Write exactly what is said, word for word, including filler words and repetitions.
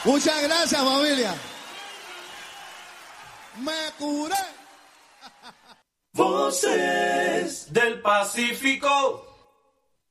Muchas gracias, familia. Me curé. Voces del Pacífico.